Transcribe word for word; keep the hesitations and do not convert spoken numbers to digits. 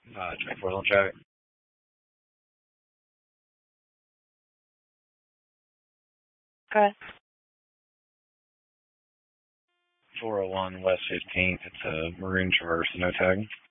Uh, twenty-four on traffic. Okay. four oh one West fifteenth. It's a maroon Traverse, no tag.